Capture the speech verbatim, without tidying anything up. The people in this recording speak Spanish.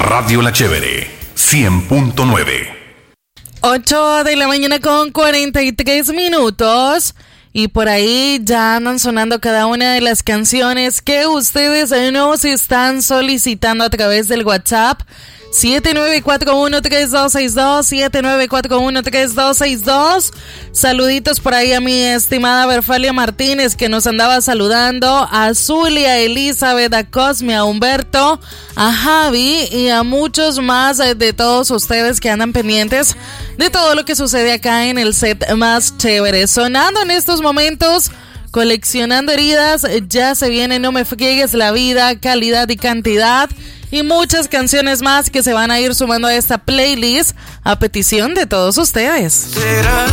Radio La Chévere, cien punto nueve. ocho de la mañana con cuarenta y tres minutos. Y por ahí ya andan sonando cada una de las canciones que ustedes nos están solicitando a través del WhatsApp. siete nueve cuatro uno tres dos seis dos, siete nueve cuatro uno tres dos seis dos. Saluditos por ahí a mi estimada Berfalia Martínez, que nos andaba saludando, a Zulia, a Elizabeth, a Cosme, a Humberto, a Javi y a muchos más de todos ustedes que andan pendientes de todo lo que sucede acá en el set más chévere. Sonando en estos momentos, Coleccionando Heridas, Ya se viene No me friegues la vida, Calidad y Cantidad, y muchas canciones más que se van a ir sumando a esta playlist a petición de todos ustedes.